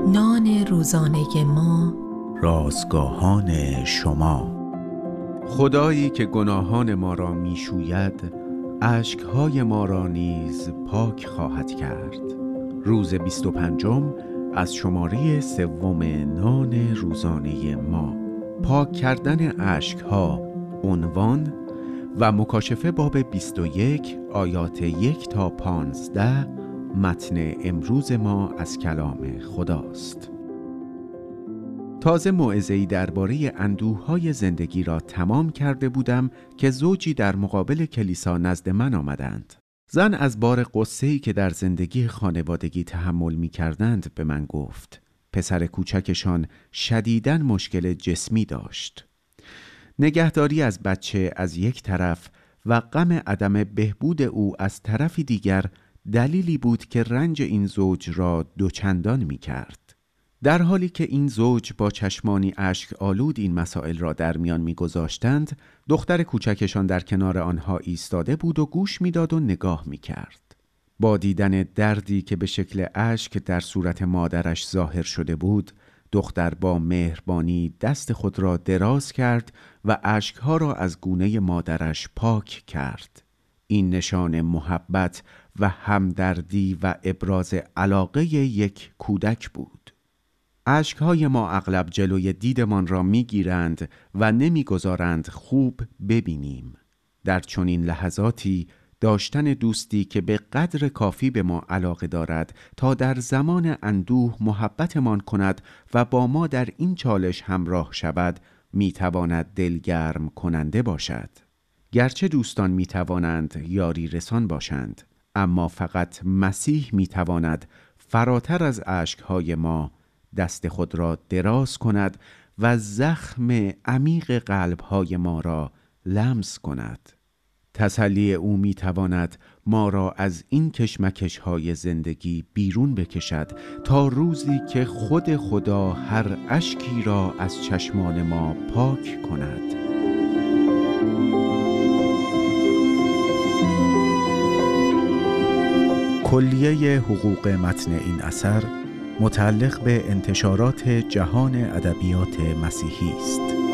نان روزانه ما، رازگاهان شما. خدایی که گناهان ما را میشوید، اشکهای ما را نیز پاک خواهد کرد. روز 25 از شماره 3 نان روزانه ما. پاک کردن اشکها عنوان و مکاشفه باب 21 آیات 1 تا 15 متن امروز ما از کلام خداست. تازه موعظه‌ای درباره اندوه‌های زندگی را تمام کرده بودم که زوجی در مقابل کلیسا نزد من آمدند. زن از بار غصه‌ای که در زندگی خانوادگی تحمل می‌کردند به من گفت. پسر کوچکشان شدیداً مشکل جسمی داشت. نگهداری از بچه از یک طرف و غم عدم بهبود او از طرفی دیگر دلیلی بود که رنج این زوج را دوچندان می‌کرد. در حالی که این زوج با چشمانی اشک آلود این مسائل را در میان می‌گذاشتند، دختر کوچکشان در کنار آنها ایستاده بود و گوش می‌داد و نگاه می‌کرد. با دیدن دردی که به شکل اشک در صورت مادرش ظاهر شده بود، دختر با مهربانی دست خود را دراز کرد و اشکها را از گونه مادرش پاک کرد. این نشان محبت و همدردی و ابراز علاقه یک کودک بود. اشکهای ما اغلب جلوی دیدمان را میگیرند و نمیگذارند خوب ببینیم. در چنین لحظاتی داشتن دوستی که به قدر کافی به ما علاقه دارد تا در زمان اندوه محبتمان کند و با ما در این چالش همراه شود میتواند دلگرم کننده باشد. گرچه دوستان میتوانند یاری رسان باشند، اما فقط مسیح میتواند فراتر از اشکهای ما دست خود را دراز کند و زخم عمیق قلبهای ما را لمس کند. تسلی او میتواند ما را از این کشمکش‌های زندگی بیرون بکشد تا روزی که خود خدا هر اشکی را از چشمان ما پاک کند. کلیه حقوق متن این اثر متعلق به انتشارات جهان ادبیات مسیحی است.